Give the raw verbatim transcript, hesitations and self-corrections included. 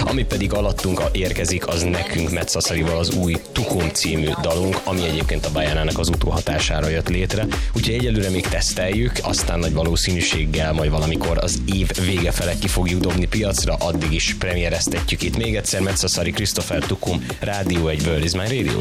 ami pedig alattunk érkezik, az nekünk Metszaszarival az új Tukum című dalunk, ami egyébként a Bajánának az utóhatására jött létre. Úgyhogy egyelőre még teszteljük, aztán nagy valószínűséggel majd valamikor az év vége felett ki fogjuk dobni piacra, addig is premiereztetjük itt még egyszer. Metszaszari, Christopher, Tukum, Rádió egy, World is my Radio.